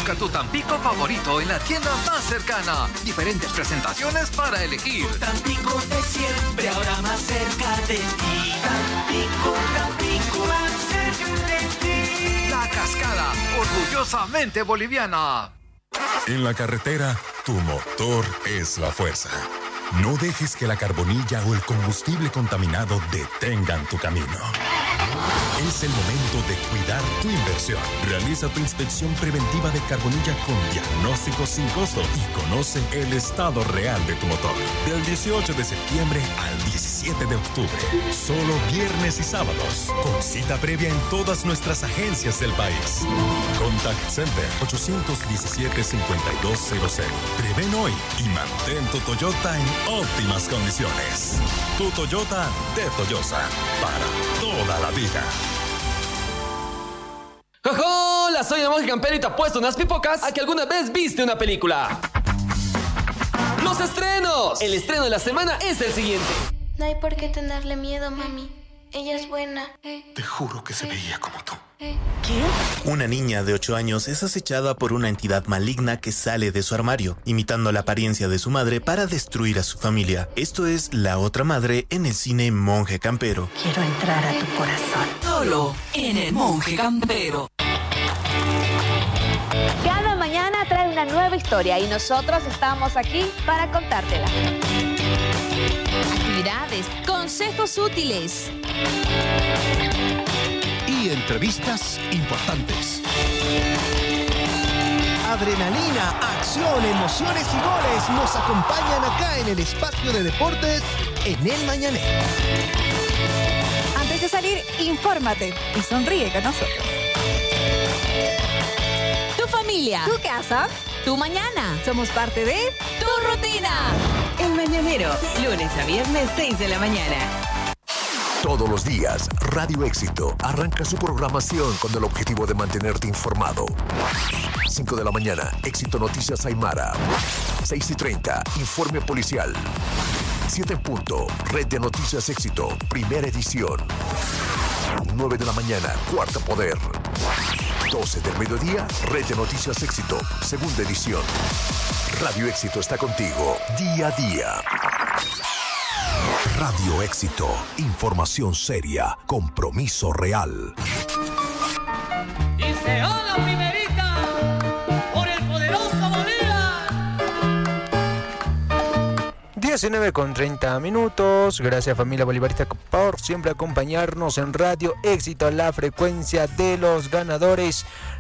Busca tu Tampico favorito en la tienda más cercana. Diferentes presentaciones para elegir. Tampico de siempre, ahora más cerca de ti. Tampico, más cerca de ti. La Cascada, orgullosamente boliviana. En la carretera, tu motor es la fuerza. No dejes que la carbonilla o el combustible contaminado detengan tu camino. Es el momento de cuidar tu inversión. Realiza tu inspección preventiva de carbonilla con diagnóstico sin costo y conoce el estado real de tu motor. Del 18 de septiembre al 17 de octubre. Solo viernes y sábados. Con cita previa en todas nuestras agencias del país. Contact Center 817-5200. Preven hoy y mantén tu Toyota en óptimas condiciones. Tu Toyota de Toyosa. Para toda la vida. ¡Hola! Soy el monje campero y te apuesto unas pipocas a que alguna vez viste una película. ¡Los estrenos! El estreno de la semana es el siguiente. No hay por qué tenerle miedo, mami. Ella es buena. Te juro que se veía como tú. ¿Qué? Una niña de 8 años es acechada por una entidad maligna que sale de su armario, imitando la apariencia de su madre para destruir a su familia. Esto es La Otra Madre en el cine Monje Campero. Quiero entrar a tu corazón. Solo en el Monje Campero. Cada mañana trae una nueva historia y nosotros estamos aquí para contártela. Actividades, consejos útiles y entrevistas importantes. Adrenalina, acción, emociones y goles nos acompañan acá en el espacio de deportes en El Mañanero. Antes de salir, infórmate y sonríe con nosotros. Tu familia, tu casa, tu mañana. Somos parte de tu rutina. El Mañanero, lunes a viernes, 6 de la mañana. Todos los días, Radio Éxito arranca su programación con el objetivo de mantenerte informado. 5 de la mañana, Éxito Noticias Aymara. 6:30, Informe Policial. 7 en punto, Red de Noticias Éxito, primera edición. 9 de la mañana, Cuarto Poder. 12 del mediodía, Red de Noticias Éxito, segunda edición. Radio Éxito está contigo, día a día. Radio Éxito, información seria, compromiso real. Y se va la primerita por el poderoso Bolívar. 19:30. Gracias, familia bolivarista, por siempre acompañarnos en Radio Éxito, la frecuencia de los ganadores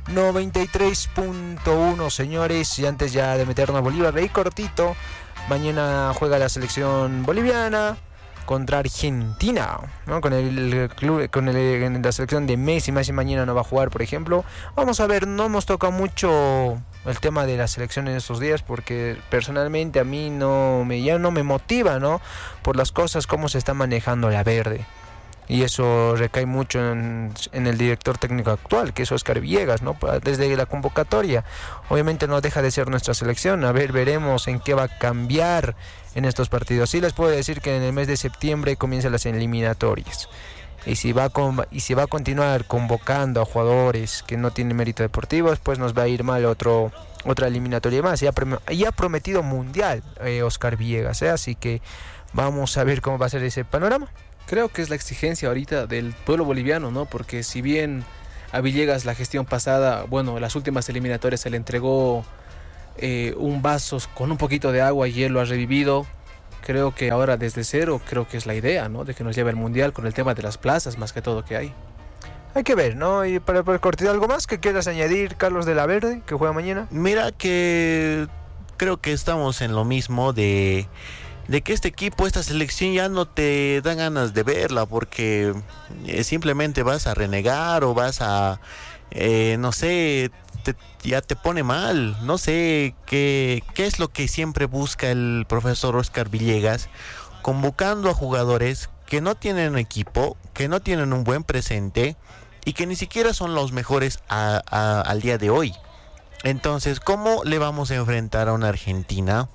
93.1, señores. Y antes ya de meternos a Bolívar, ahí cortito, mañana juega la selección boliviana contra Argentina, ¿no? Con el club, la selección de Messi. Mañana no va a jugar, por ejemplo. Vamos a ver, no hemos tocado mucho el tema de la selección en estos días porque personalmente a mí ya no me motiva, ¿no? Por las cosas, cómo se está manejando la verde. Y eso recae mucho en el director técnico actual, que es Oscar Villegas, ¿no? Desde la convocatoria. Obviamente no deja de ser nuestra selección. A ver, veremos en qué va a cambiar en estos partidos. Sí les puedo decir que en el mes de septiembre comienzan las eliminatorias. Y si va a continuar convocando a jugadores que no tienen mérito deportivo, pues nos va a ir mal otra eliminatoria más. Ya ha prometido mundial Oscar Villegas, ¿eh? Así que vamos a ver cómo va a ser ese panorama. Creo que es la exigencia ahorita del pueblo boliviano, ¿no? Porque si bien a Villegas la gestión pasada, bueno, las últimas eliminatorias se le entregó un vaso con un poquito de agua y él lo ha revivido. Creo que ahora desde cero, creo que es la idea, ¿no? De que nos lleve al mundial con el tema de las plazas, más que todo que hay. Hay que ver, ¿no? Y para cortar algo más que quieras añadir, Carlos de la Verde, que juega mañana. Mira que creo que estamos en lo mismo de que este equipo, esta selección ya no te da ganas de verla porque simplemente vas a renegar o vas a, no sé, ya te pone mal. No sé qué es lo que siempre busca el profesor Oscar Villegas, convocando a jugadores que no tienen equipo, que no tienen un buen presente y que ni siquiera son los mejores al día de hoy. Entonces, ¿cómo le vamos a enfrentar a una Argentina?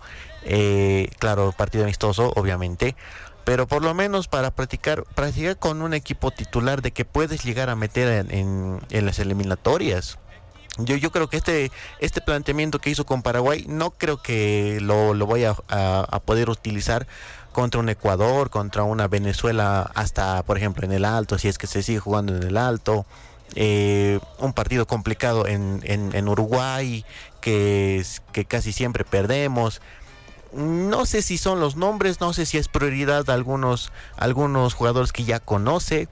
Claro, partido amistoso, obviamente, pero por lo menos para practicar con un equipo titular de que puedes llegar a meter en las eliminatorias. Yo creo que este planteamiento que hizo con Paraguay no creo que lo voy a poder utilizar contra un Ecuador, contra una Venezuela, hasta por ejemplo en el Alto, si es que se sigue jugando en el Alto. Un partido complicado en Uruguay que casi siempre perdemos. No sé si son los nombres, no sé si es prioridad a algunos jugadores que ya conoce,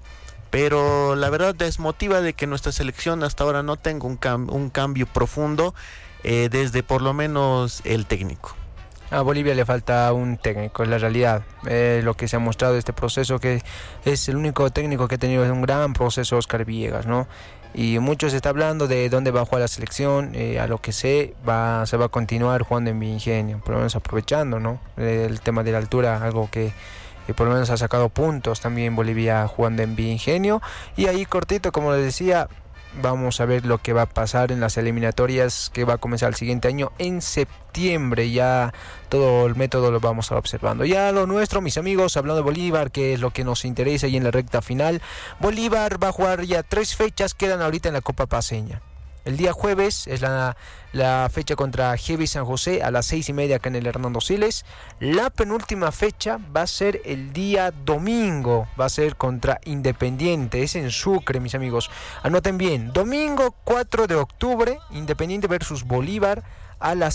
pero la verdad desmotiva de que nuestra selección hasta ahora no tenga un cambio profundo desde por lo menos el técnico. A Bolivia le falta un técnico, es la realidad. Lo que se ha mostrado de este proceso, que es el único técnico que ha tenido un gran proceso, Oscar Villegas, ¿no? Y mucho se está hablando de dónde va a jugar la selección. A lo que se va a continuar jugando en Ingenio, por lo menos aprovechando, ¿no? El tema de la altura, algo que por lo menos ha sacado puntos también Bolivia jugando en Ingenio. Y ahí cortito, como les decía, vamos a ver lo que va a pasar en las eliminatorias que va a comenzar el siguiente año en septiembre. Ya todo el método lo vamos a estar observando. Ya lo nuestro, mis amigos, hablando de Bolívar, que es lo que nos interesa, y en la recta final, Bolívar va a jugar ya 3 fechas, quedan ahorita en la Copa Paceña. El día jueves es la fecha contra GB San José a las 6:30 acá en el Hernando Siles. La penúltima fecha va a ser el día domingo, va a ser contra Independiente, es en Sucre, mis amigos. Anoten bien, domingo 4 de octubre, Independiente versus Bolívar a las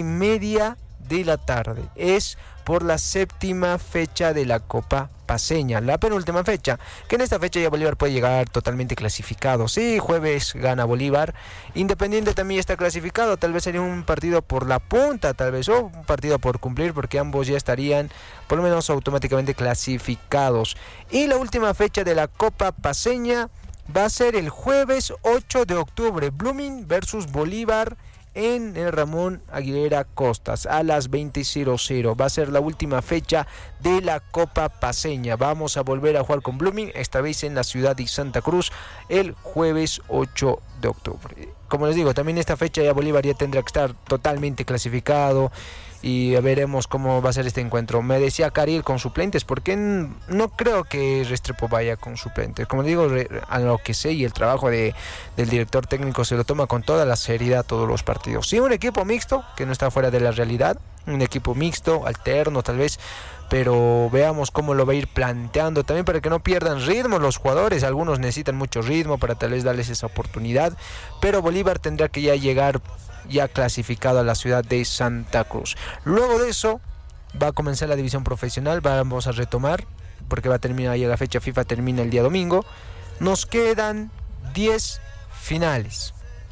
7:30 de la tarde. Es por la 7ª fecha de la Copa Paceña, la penúltima fecha, que en esta fecha ya Bolívar puede llegar totalmente clasificado. Sí, jueves gana Bolívar, Independiente también está clasificado, tal vez sería un partido por la punta, tal vez, o un partido por cumplir, porque ambos ya estarían por lo menos automáticamente clasificados. Y la última fecha de la Copa Paceña va a ser el jueves 8 de octubre, Blooming versus Bolívar en el Ramón Aguilera Costas a las 20:00. Va a ser la última fecha de la Copa Paceña. Vamos a volver a jugar con Blooming, esta vez en la ciudad de Santa Cruz, el jueves 8 de octubre. Como les digo, también esta fecha ya Bolívar ya tendrá que estar totalmente clasificado, y veremos cómo va a ser este encuentro. Me decía Cariel con suplentes, porque no creo que Restrepo vaya con suplentes. Como digo, a lo que sé, y el trabajo del director técnico se lo toma con toda la seriedad todos los partidos. Sí, un equipo mixto, que no está fuera de la realidad, un equipo mixto, alterno tal vez, pero veamos cómo lo va a ir planteando también para que no pierdan ritmo los jugadores. Algunos necesitan mucho ritmo para tal vez darles esa oportunidad, pero Bolívar tendrá que ya llegar ya clasificado a la ciudad de Santa Cruz. Luego de eso va a comenzar la división profesional, vamos a retomar, porque va a terminar ya la fecha FIFA, termina el día domingo. Nos quedan 10 finales,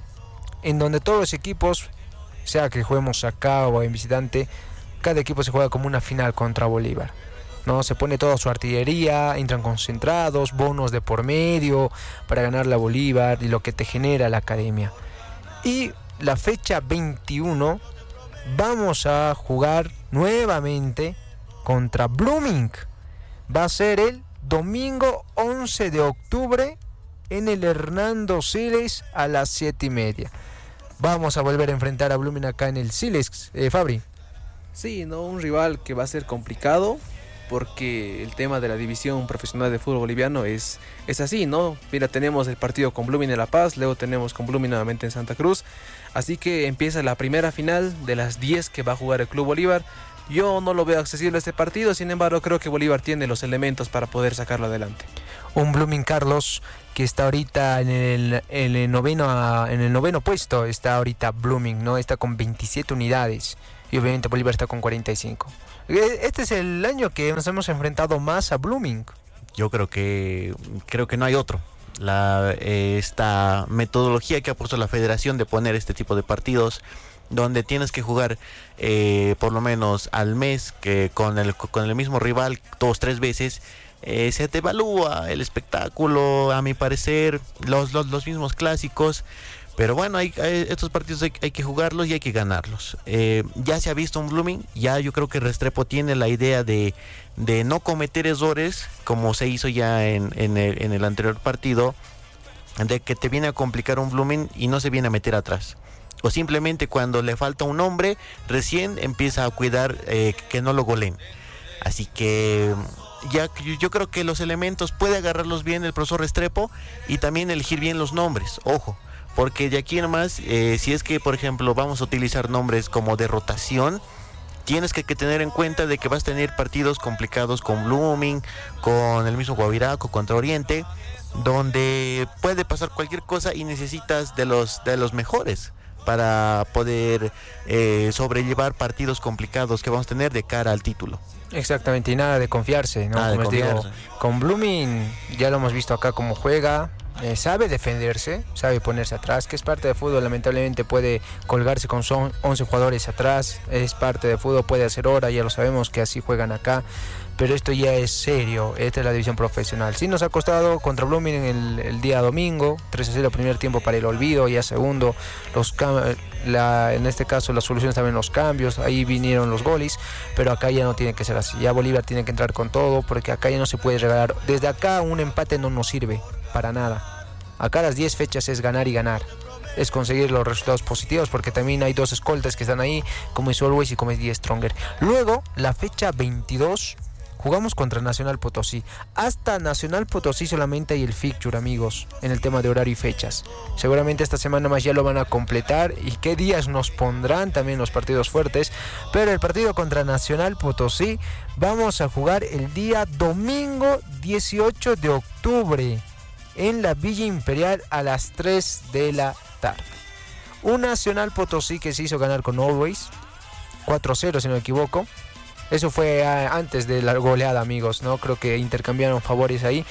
en donde todos los equipos, sea que juguemos acá o en visitante, cada equipo se juega como una final contra Bolívar, ¿no? Se pone toda su artillería, entran concentrados, bonos de por medio para ganar la Bolívar y lo que te genera la academia. Y la fecha 21 vamos a jugar nuevamente contra Blooming. Va a ser el domingo 11 de octubre en el Hernando Siles a las 7:30. Vamos a volver a enfrentar a Blooming acá en el Siles, Fabri. Sí, no, un rival que va a ser complicado, porque el tema de la división profesional de fútbol boliviano es así, ¿no? Mira, tenemos el partido con Blooming en La Paz, luego tenemos con Blooming nuevamente en Santa Cruz, así que empieza la primera final de las 10 que va a jugar el Club Bolívar. Yo no lo veo accesible a este partido, sin embargo creo que Bolívar tiene los elementos para poder sacarlo adelante. Un Blooming, Carlos, que está ahorita en el noveno puesto, está ahorita Blooming, ¿no? Está con 27 unidades y obviamente Bolívar está con 45. Este es el año que nos hemos enfrentado más a Blooming. Yo creo que no hay otro. Esta metodología que ha puesto la federación de poner este tipo de partidos, donde tienes que jugar por lo menos al mes, que con el mismo rival 2-3 veces, se te evalúa el espectáculo, a mi parecer, los mismos clásicos. Pero bueno, estos partidos hay que jugarlos y hay que ganarlos. Ya se ha visto un Blooming, ya yo creo que Restrepo tiene la idea de no cometer errores, como se hizo ya en el anterior partido, de que te viene a complicar un Blooming y no se viene a meter atrás. O simplemente cuando le falta un hombre, recién empieza a cuidar que no lo goleen. Así que ya yo creo que los elementos puede agarrarlos bien el profesor Restrepo, y también elegir bien los nombres, ojo. porque de aquí nomás, si es que por ejemplo vamos a utilizar nombres como de rotación, tienes que tener en cuenta de que vas a tener partidos complicados con Blooming, con el mismo Guaviraco, contra Oriente, donde puede pasar cualquier cosa y necesitas de los mejores para poder sobrellevar partidos complicados que vamos a tener de cara al título. Exactamente, y nada de confiarse, ¿no? Como les digo, con Blooming ya lo hemos visto acá cómo juega, sabe defenderse, sabe ponerse atrás, que es parte de fútbol, lamentablemente puede colgarse con 11 jugadores atrás, es parte de fútbol, puede hacer hora, ya lo sabemos que así juegan acá, pero esto ya es serio, esta es la división profesional. Sí nos ha costado contra Blooming el día domingo, 3-0 primer tiempo para el olvido, ya segundo, en este caso las soluciones también los cambios, ahí vinieron los goles, pero acá ya no tiene que ser así, ya Bolívar tiene que entrar con todo, porque acá ya no se puede regalar, desde acá un empate no nos sirve para nada, acá las 10 fechas es ganar y ganar, es conseguir los resultados positivos, porque también hay 2 escoltas que están ahí, como es Always y como es The Stronger. Luego, la fecha 22, jugamos contra Nacional Potosí. Hasta Nacional Potosí solamente hay el fixture, amigos, en el tema de horario y fechas. Seguramente esta semana más ya lo van a completar y qué días nos pondrán también los partidos fuertes. Pero el partido contra Nacional Potosí vamos a jugar el día domingo 18 de octubre en la Villa Imperial a las 3 de la tarde. Un Nacional Potosí que se hizo ganar con Always 4-0 si no me equivoco. Eso fue antes de la goleada, amigos, ¿no? Creo que intercambiaron favores ahí,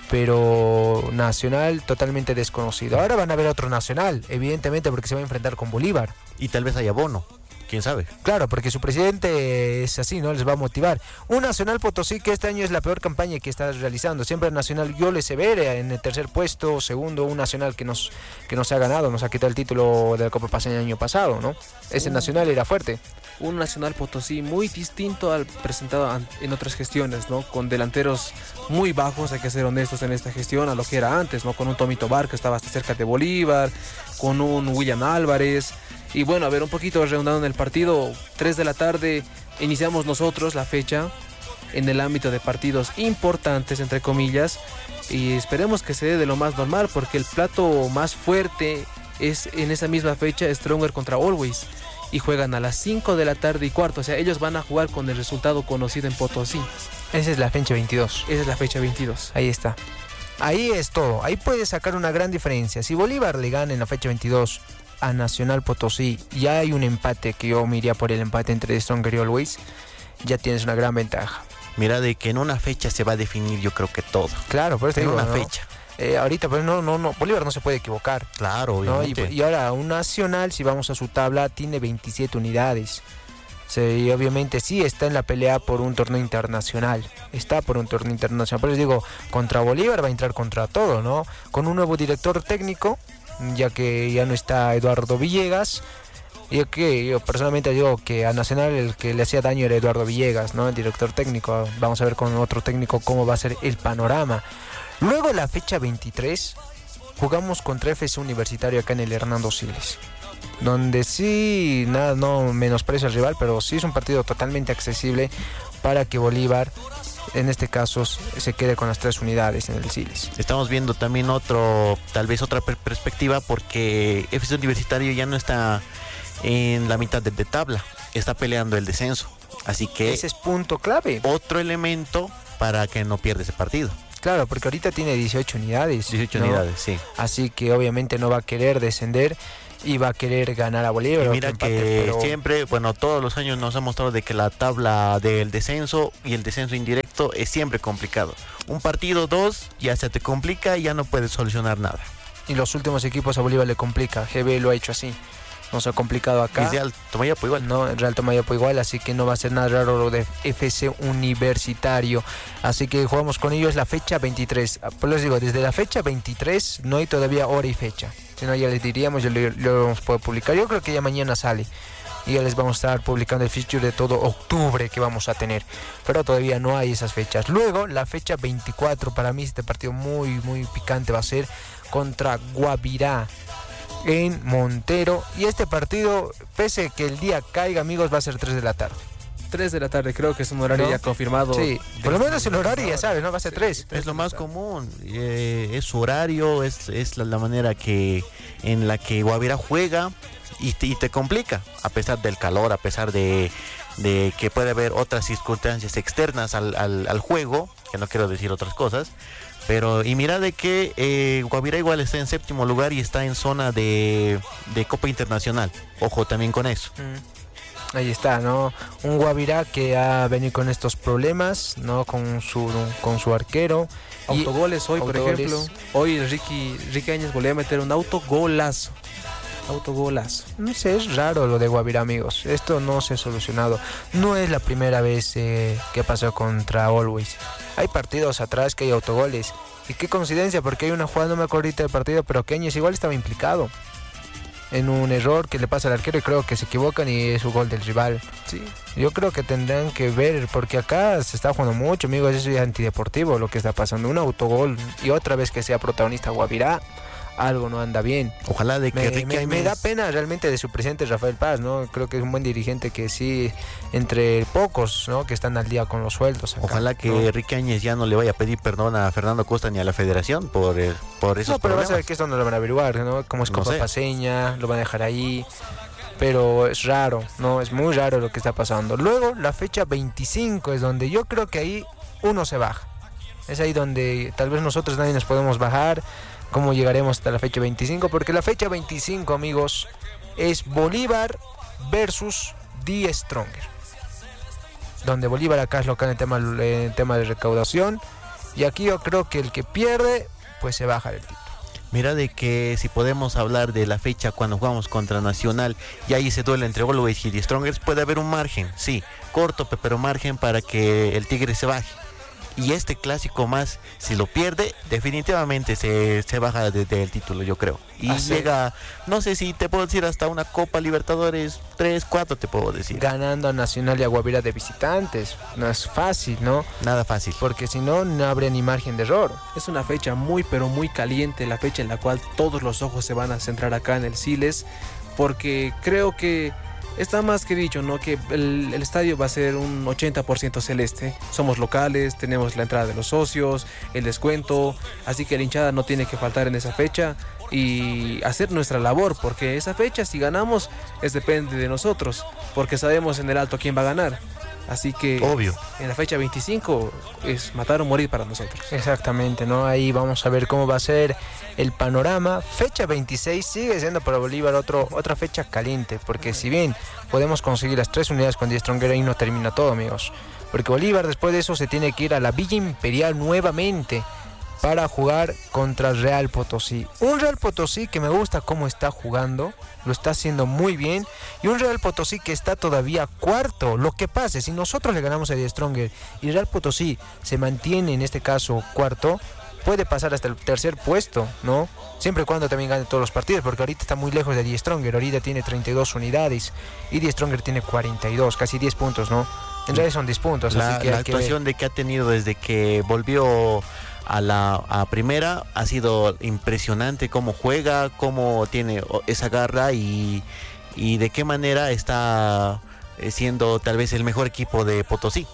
pero Nacional totalmente desconocido. Ahora van a ver otro Nacional, evidentemente, porque se va a enfrentar con Bolívar. Y tal vez haya bono, quién sabe. Claro, porque su presidente es así, ¿no? Les va a motivar. Un Nacional Potosí que este año es la peor campaña que está realizando. Siempre el Nacional yo le sé ver en el tercer puesto, segundo, un Nacional que nos ha ganado, nos ha quitado el título de la Copa Paceña el año pasado, ¿no? Ese Nacional era fuerte. Un Nacional Potosí muy distinto al presentado en otras gestiones, ¿no? Con delanteros muy bajos, hay que ser honestos en esta gestión, a lo que era antes, ¿no? Con un Tommy Tobar que estaba hasta cerca de Bolívar, con un William Álvarez. Y bueno, a ver, un poquito redundando en el partido, 3 de la tarde iniciamos nosotros la fecha en el ámbito de partidos importantes, entre comillas, y esperemos que se dé de lo más normal, porque el plato más fuerte es en esa misma fecha Stronger contra Always. Y juegan a las 5 de la tarde y cuarto. O sea, ellos van a jugar con el resultado conocido en Potosí. Esa es la fecha 22. Esa es la fecha 22. Ahí está. Ahí es todo. Ahí puede sacar una gran diferencia. Si Bolívar le gana en la fecha 22 a Nacional Potosí, ya hay un empate, que yo me iría por el empate entre Stronger y Always, ya tienes una gran ventaja. Mira, de que en una fecha se va a definir yo creo que todo. Claro, por eso en digo, una ¿no? fecha. Ahorita, pues no, Bolívar no se puede equivocar. Claro, obviamente. ¿No? Y ahora, un Nacional, si vamos a su tabla, tiene 27 unidades. Y obviamente sí está en la pelea por un torneo internacional. Está por un torneo internacional. Pero les digo, contra Bolívar va a entrar contra todo, ¿no? Con un nuevo director técnico, ya que ya no está Eduardo Villegas. Yo personalmente digo que a Nacional el que le hacía daño era Eduardo Villegas, ¿no? El director técnico. Vamos a ver con otro técnico cómo va a ser el panorama. Luego la fecha 23 jugamos contra FC Universitario acá en el Hernando Siles, donde sí, nada, no menosprecio al rival, pero sí es un partido totalmente accesible para que Bolívar, en este caso, se quede con las 3 unidades en el Siles. Estamos viendo también tal vez otra perspectiva, porque FC Universitario ya no está en la mitad de tabla, está peleando el descenso, así que ese es punto clave. Otro elemento para que no pierda ese partido. Claro, porque ahorita tiene 18 unidades. 18 unidades, sí. Así que obviamente no va a querer descender y va a querer ganar a Bolívar. Y mira que siempre, bueno, todos los años nos ha mostrado de que la tabla del descenso y el descenso indirecto es siempre complicado. Un partido, 2, ya se te complica y ya no puedes solucionar nada. Y los últimos equipos a Bolívar le complica. GB lo ha hecho así. Nos ha complicado acá. Y Real Tomayapo igual. No, Real Tomayapo igual, así que no va a ser nada raro lo de FC Universitario. Así que jugamos con ellos la fecha 23. Pues les digo, desde la fecha 23 no hay todavía hora y fecha. Si no, ya les diríamos, ya lo vamos a poder publicar. Yo creo que ya mañana sale. Y ya les vamos a estar publicando el fixture de todo octubre que vamos a tener. Pero todavía no hay esas fechas. Luego, la fecha 24, para mí este partido muy, muy picante va a ser contra Guavirá en Montero, y este partido, pese que el día caiga, amigos, va a ser 3 de la tarde. 3 de la tarde, creo que es un horario ya confirmado. Sí, por lo menos el horario ya sabes, ¿no? Va a ser 3. Es lo más común, es su horario, es la manera que en la que Guavirá juega y te complica, a pesar del calor, a pesar de que puede haber otras circunstancias externas al juego, que no quiero decir otras cosas, pero y mira de que Guavirá igual está en 7º lugar y está en zona de Copa Internacional, ojo también con eso. Ahí está, ¿no? Un Guavirá que ha venido con estos problemas, ¿no? Con su arquero. Autogoles hoy, por ejemplo. Hoy Ricky Áñez volvió a meter un autogolazo. No sé, es raro lo de Guavirá, amigos. Esto no se ha solucionado. No es la primera vez que pasó contra Always. Hay partidos atrás que hay autogoles. Y qué coincidencia, porque hay una jugada, no me acuerdo ahorita del partido, pero que Áñez igual estaba implicado en un error que le pasa al arquero y creo que se equivocan y es un gol del rival. Sí. Yo creo que tendrán que ver, porque acá se está jugando mucho, amigos, eso es antideportivo lo que está pasando. Un autogol y otra vez que sea protagonista Guavirá, algo no anda bien. Ojalá de que me da pena realmente de su presidente Rafael Paz, ¿no? Creo que es un buen dirigente que sí, entre pocos, ¿no? Que están al día con los sueldos acá, ojalá que ¿no? Ricky Áñez ya no le vaya a pedir perdón a Fernando Costa ni a la federación por esos problemas. No, pero vas a ver que esto no lo van a averiguar, ¿no? Como es Copa Paceña, lo van a dejar ahí. Pero es raro, ¿no? Es muy raro lo que está pasando. Luego, la fecha 25 es donde yo creo que ahí uno se baja. Es ahí donde tal vez nosotros nadie nos podemos bajar. ¿Cómo llegaremos hasta la fecha 25? Porque la fecha 25, amigos, es Bolívar versus Die Stronger. Donde Bolívar acá es local en tema de recaudación. Y aquí yo creo que el que pierde, pues se baja del título. Mira de que si podemos hablar de la fecha cuando jugamos contra Nacional y ahí se duele entre Always y Die Strongers, puede haber un margen, sí, corto, pero margen para que el Tigre se baje. Y este clásico más, si lo pierde, definitivamente se baja del título, yo creo. Y llega, no sé si te puedo decir, hasta una Copa Libertadores 3, 4 te puedo decir. Ganando a Nacional y a Guavirá de visitantes. No es fácil, ¿no? Nada fácil. Porque si no, no habría ni margen de error. Es una fecha muy, pero muy caliente, la fecha en la cual todos los ojos se van a centrar acá en el Siles, porque creo que está más que dicho, ¿no? Que el estadio va a ser un 80% celeste. Somos locales, tenemos la entrada de los socios, el descuento, así que la hinchada no tiene que faltar en esa fecha y hacer nuestra labor, porque esa fecha, si ganamos, depende de nosotros, porque sabemos en el alto quién va a ganar. Así que obvio, en la fecha 25 es matar o morir para nosotros. Exactamente, ¿no? Ahí vamos a ver cómo va a ser el panorama. Fecha 26 sigue siendo para Bolívar otra fecha caliente, porque si bien podemos conseguir las 3 unidades con Die Stronger, ahí no termina todo, amigos. Porque Bolívar después de eso se tiene que ir a la Villa Imperial nuevamente para jugar contra el Real Potosí. Un Real Potosí que me gusta cómo está jugando, lo está haciendo muy bien, y un Real Potosí que está todavía cuarto. Lo que pase, si nosotros le ganamos a Die Stronger y Real Potosí se mantiene en este caso cuarto, puede pasar hasta el tercer puesto, ¿no? Siempre y cuando también gane todos los partidos, porque ahorita está muy lejos de Die Stronger. Ahorita tiene 32 unidades y Die Stronger tiene 42, casi 10 puntos, ¿no? En realidad son 10 puntos. La así que actuación de que ha tenido desde que volvió a primera ha sido impresionante, cómo juega, cómo tiene esa garra y de qué manera está siendo tal vez el mejor equipo de Potosí.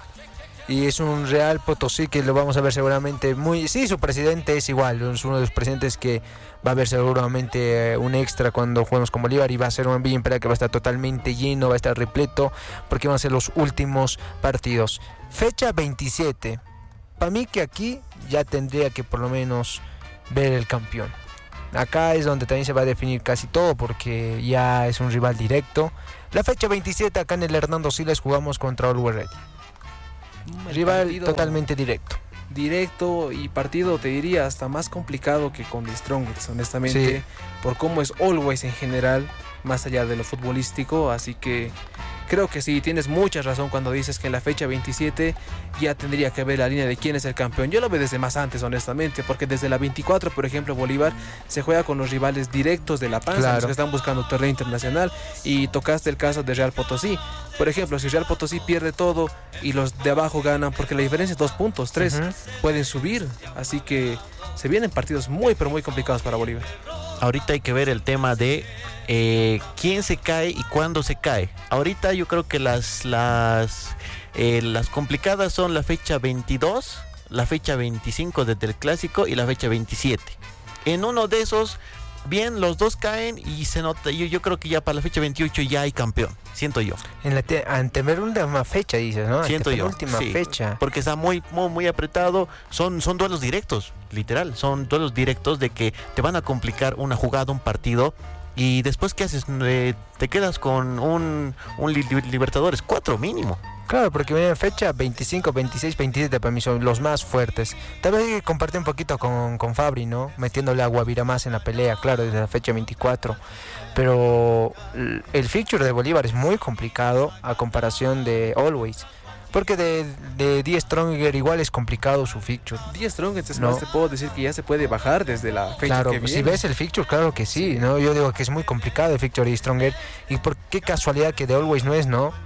Y es un Real Potosí que lo vamos a ver seguramente muy... Sí, su presidente es igual, es uno de los presidentes que va a haber seguramente un extra cuando juguemos con Bolívar, y va a ser un Villa Imperial que va a estar totalmente lleno, va a estar repleto, porque van a ser los últimos partidos. Fecha 27. Para mí que aquí ya tendría que por lo menos ver el campeón. Acá es donde también se va a definir casi todo, porque ya es un rival directo. La fecha 27 acá en el Hernando Siles jugamos contra Always Ready. Rival totalmente directo y partido, te diría, hasta más complicado que con The Strongest, honestamente, sí, por cómo es Always en general, más allá de lo futbolístico. Así que creo que sí, tienes mucha razón cuando dices que en la fecha 27 ya tendría que ver la línea de quién es el campeón. Yo lo veo desde más antes, honestamente, porque desde la 24, por ejemplo, Bolívar se juega con los rivales directos de La Panza, claro, los que están buscando torneo internacional, y tocaste el caso de Real Potosí. Por ejemplo, si Real Potosí pierde todo y los de abajo ganan, porque la diferencia es 2 puntos, 3, pueden subir. Así que se vienen partidos muy, pero muy complicados para Bolívar. Ahorita hay que ver el tema de quién se cae y cuándo se cae. Ahorita yo creo que las complicadas son la fecha 22, la fecha 25 desde el clásico y la fecha 27. En uno de esos bien, los dos caen y se nota. Yo creo que ya para la fecha 28 ya hay campeón, siento yo. En la antepenúltima fecha, dices, ¿no? Siento yo. Última fecha. Porque está muy apretado. Son duelos directos, literal. Son duelos directos de que te van a complicar una jugada, un partido. Y después, ¿qué haces? Te quedas con un Libertadores 4 mínimo. Claro, porque viene fecha 25, 26, 27 para mí son los más fuertes. Tal vez hay que compartir un poquito con Fabri, ¿no? Metiéndole a Guavirá más en la pelea, claro, desde la fecha 24. Pero el fixture de Bolívar es muy complicado a comparación de Always. Porque de Die Stronger igual es complicado su fixture. Die Stronger, es más, te puedo decir que ya se puede bajar desde la fecha que viene. Si ves el fixture, claro que sí, ¿no? Yo digo que es muy complicado el fixture de Die Stronger. Y por qué casualidad que de Always no es, ¿no?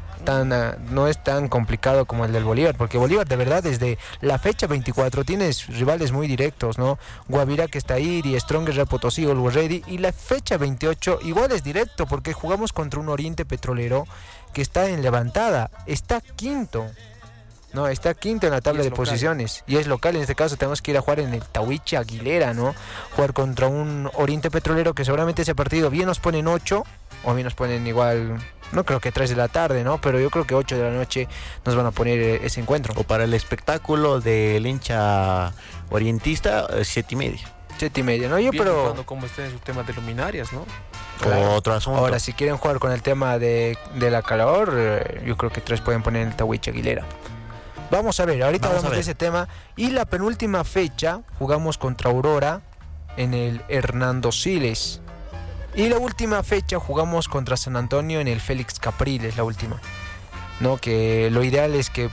No es tan complicado como el del Bolívar, porque Bolívar de verdad desde la fecha 24 tienes rivales muy directos, ¿no? Guavirá que está ahí, Die Stronger, Real Potosí, Always Ready, y la fecha 28 igual es directo porque jugamos contra un Oriente Petrolero que está en levantada, está quinto. No, está quinto en la tabla de posiciones y es local. En este caso tenemos que ir a jugar en el Tahuiche Aguilera, ¿no? Jugar contra un Oriente Petrolero que seguramente ese partido bien nos ponen 8 o bien nos ponen igual, no creo que 3 de la tarde, ¿no? Pero yo creo que 8 de la noche nos van a poner ese encuentro. O para el espectáculo del hincha orientista, 7:30. 7:30, ¿no? Yo, pero como está en su tema de luminarias, ¿no? Claro. Otro asunto. Ahora, si quieren jugar con el tema de la calor, yo creo que 3 pueden poner en el Tahuiche Aguilera. Vamos a ver, ahorita hablamos de ese tema. Y la penúltima fecha jugamos contra Aurora en el Hernando Siles. Y la última fecha jugamos contra San Antonio en el Félix Capriles, la última. No, que lo ideal es que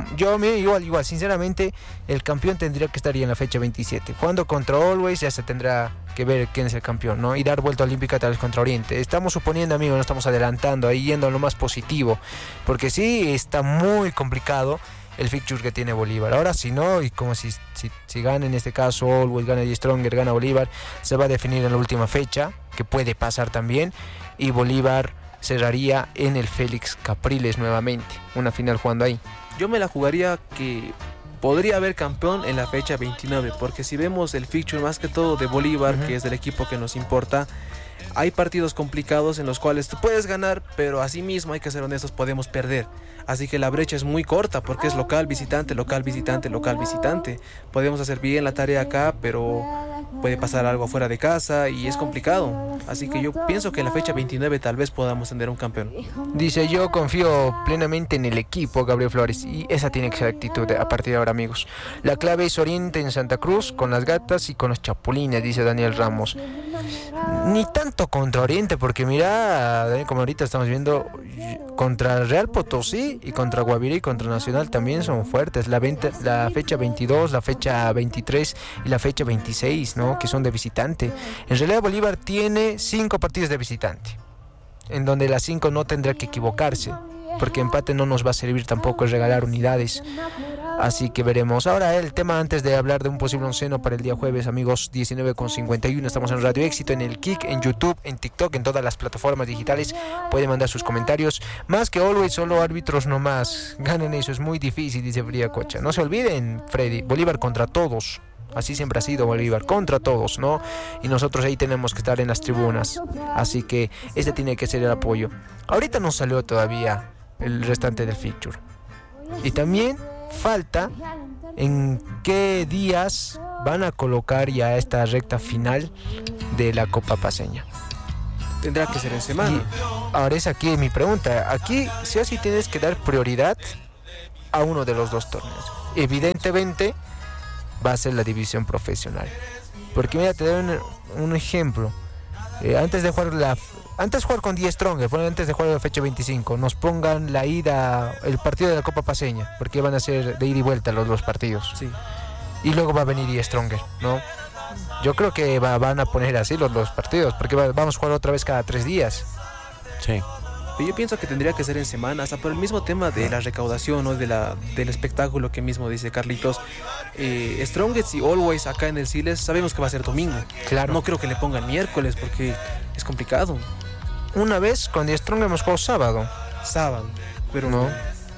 igual, sinceramente, el campeón tendría que estar ahí en la fecha 27. Jugando contra Always ya se tendrá que ver quién es el campeón, ¿no? Y dar vuelta olímpica tal vez contra Oriente. Estamos suponiendo, amigos, no estamos adelantando, ahí yendo a lo más positivo. Porque sí, está muy complicado el fixture que tiene Bolívar. Ahora si no, y como si gana en este caso Always, gana Die Stronger, gana Bolívar, se va a definir en la última fecha, que puede pasar también, y Bolívar cerraría en el Félix Capriles nuevamente, una final jugando ahí. Yo me la jugaría que podría haber campeón en la fecha 29, porque si vemos el fixture más que todo de Bolívar, que es el equipo que nos importa, hay partidos complicados en los cuales tú puedes ganar, pero asimismo hay que ser honestos, podemos perder. Así que la brecha es muy corta porque es local, visitante, local, visitante, local, visitante. Podemos hacer bien la tarea acá, pero puede pasar algo fuera de casa y es complicado. Así que yo pienso que en la fecha 29 tal vez podamos tener un campeón. Dice, yo confío plenamente en el equipo, Gabriel Flores, y esa tiene que ser la actitud a partir de ahora, amigos. La clave es Oriente en Santa Cruz, con las gatas y con los chapulines, dice Daniel Ramos. Ni tanto contra Oriente, porque mira, como ahorita estamos viendo, contra Real Potosí y contra Guavirá y contra Nacional también son fuertes. La fecha 22, la fecha 23 y la fecha 26, ¿no? Que son de visitante. En realidad Bolívar tiene 5 partidos de visitante, en donde las 5 no tendrá que equivocarse, porque empate no nos va a servir tampoco, es regalar unidades. Así que veremos. Ahora el tema, antes de hablar de un posible onceno para el día jueves, amigos, 19:51, estamos en Radio Éxito, en el Kik, en YouTube, en TikTok, en todas las plataformas digitales. Pueden mandar sus comentarios. Más que Always, solo árbitros nomás ganan eso, es muy difícil, dice Fría Cocha. No se olviden, Freddy, Bolívar contra todos. Así siempre ha sido Bolívar, contra todos, ¿no? Y nosotros ahí tenemos que estar en las tribunas. Así que este tiene que ser el apoyo. Ahorita no salió todavía el restante del fixture. Y también falta en qué días van a colocar ya esta recta final de la Copa Paceña. Tendrá que ser en semana. Y ahora es aquí mi pregunta. Aquí sí o sí tienes que dar prioridad a uno de los dos torneos. Evidentemente va a ser la división profesional. Porque mira, te doy un ejemplo. Antes de jugar con Die Stronger, antes de jugar la fecha 25, nos pongan la ida, el partido de la Copa Paceña, porque van a ser de ida y vuelta los dos partidos. Sí. Y luego va a venir Die Stronger, ¿no? Yo creo que van a poner así los partidos, porque vamos a jugar otra vez cada 3 días. Sí. Pero yo pienso que tendría que ser en semana, hasta por el mismo tema de la recaudación, ¿no? Del espectáculo que mismo dice Carlitos. Strongest y Always acá en el Siles sabemos que va a ser domingo. Claro. No creo que le pongan miércoles porque es complicado. Una vez con Die Stronger hemos jugado sábado. Pero no.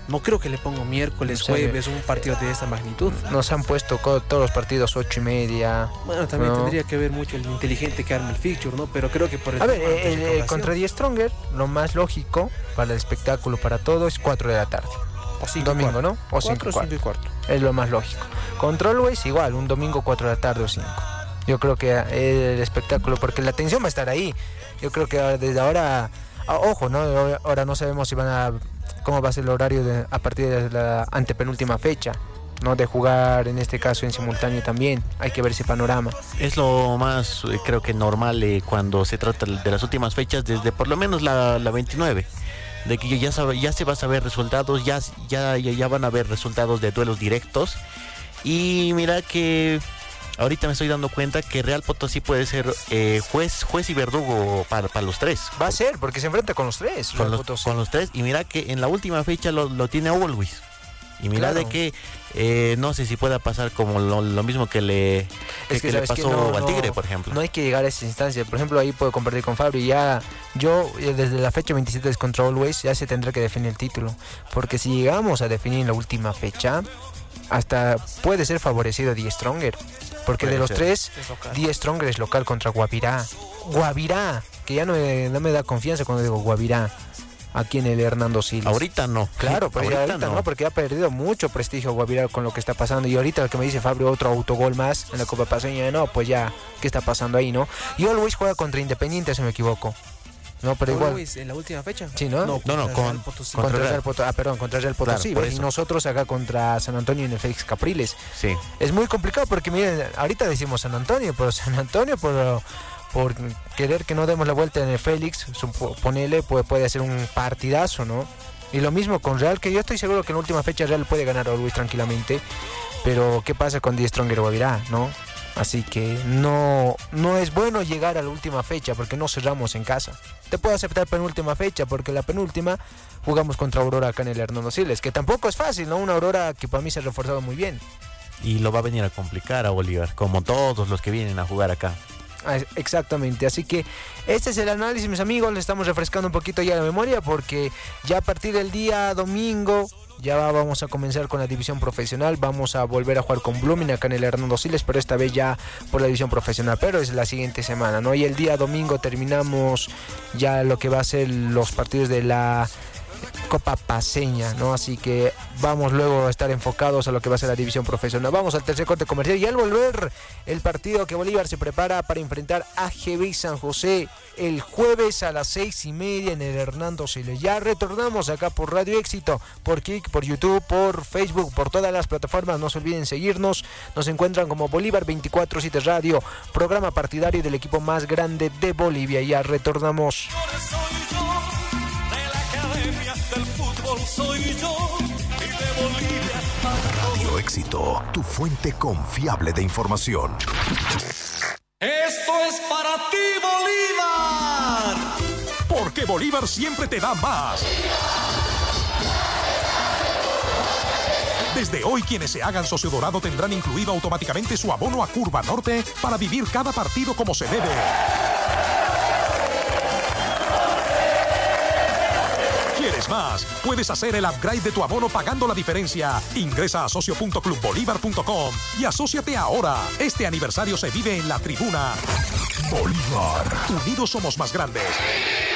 No creo que le pongo miércoles, Sí. jueves, un partido de esta magnitud. Nos han puesto todos los partidos 8:30. Bueno, también ¿no? tendría que ver mucho el inteligente que arma el fixture, ¿no? Pero creo que por el A ver, tema de recaudación- contra Die Stronger, lo más lógico para el espectáculo, para todo, es 4 de la tarde. O 5 domingo, ¿no? O 5 y cuarto. Es lo más lógico. Contra Always, igual, un domingo 4 de la tarde o 5. Yo creo que el espectáculo, porque la atención va a estar ahí. Yo creo que desde ahora, ojo, ¿no? Ahora no sabemos si cómo va a ser el horario a partir de la antepenúltima fecha, ¿no? De jugar en este caso en simultáneo también. Hay que ver ese panorama. Es lo más, creo que normal cuando se trata de las últimas fechas, desde por lo menos la 29. De que ya se va a saber resultados, ya van a haber resultados de duelos directos. Y mira que ahorita me estoy dando cuenta que Real Potosí puede ser juez y verdugo para los tres. Va a ser, porque se enfrenta con los tres. Con los tres. Y mira que en la última fecha lo tiene Always. Y mira Claro. de que no sé si pueda pasar como lo mismo que le pasó al Tigre, por ejemplo. No hay que llegar a esa instancia. Por ejemplo, ahí puedo compartir con Fabri. Yo desde la fecha 27 de contra Always ya se tendrá que definir el título. Porque si llegamos a definir en la última fecha, hasta puede ser favorecido Die Stronger. Porque Puede de los ser. tres, Die Stronger es local contra Guavirá. Guavirá, que ya no me da confianza cuando digo Guavirá. Aquí en el Hernando Siles. Ahorita no. Claro, pero ahorita no, porque ha perdido mucho prestigio Guavirá con lo que está pasando. Y ahorita lo que me dice Fabri, otro autogol más en la Copa Paseña, no, pues ya, ¿qué está pasando ahí, no? Y Always juega contra Independiente, si me equivoco. No, pero igual. Always en la última fecha. Sí, ¿no? No, Real Potosí. Contra Real Potosí. Contra Real Potosí. Claro, por y eso. nosotros acá contra San Antonio en el Félix Capriles. Sí. Es muy complicado porque, miren, ahorita decimos San Antonio, por querer que no demos la vuelta en el Félix, ponele, puede hacer un partidazo, ¿no? Y lo mismo con Real, que yo estoy seguro que en la última fecha Real puede ganar a Always tranquilamente. Pero, ¿qué pasa con Die Stronger Guavirá, no? Así que no es bueno llegar a la última fecha porque no cerramos en casa. Te puedo aceptar penúltima fecha porque la penúltima jugamos contra Aurora acá en el Hernando Siles, que tampoco es fácil, ¿no? Una Aurora que para mí se ha reforzado muy bien. Y lo va a venir a complicar a Bolívar, como todos los que vienen a jugar acá. Exactamente, así que este es el análisis, mis amigos. Le estamos refrescando un poquito ya la memoria porque ya a partir del día domingo ya vamos a comenzar con la división profesional. Vamos a volver a jugar con Blooming acá en el Hernando Siles, pero esta vez ya por la división profesional, pero es la siguiente semana, ¿no? Y el día domingo terminamos ya lo que va a ser los partidos de la Copa Paseña, ¿no? Así que vamos luego a estar enfocados a lo que va a ser la división profesional. Vamos al tercer corte comercial y al volver el partido que Bolívar se prepara para enfrentar a GB San José el jueves a las 6:30 en el Hernando Siles. Ya retornamos acá por Radio Éxito, por Kik, por YouTube, por Facebook, por todas las plataformas. No se olviden seguirnos. Nos encuentran como Bolívar 24/7 Radio, programa partidario del equipo más grande de Bolivia. Ya retornamos. Del fútbol soy yo y de Bolivia. Radio Éxito, tu fuente confiable de información. Esto es para ti, Bolívar. Porque Bolívar siempre te da más. Desde hoy, quienes se hagan socio dorado tendrán incluido automáticamente su abono a Curva Norte para vivir cada partido como se debe. ¿Quieres más? Puedes hacer el upgrade de tu abono pagando la diferencia. Ingresa a socio.clubbolívar.com y asóciate ahora. Este aniversario se vive en la tribuna. Bolívar. Unidos somos más grandes.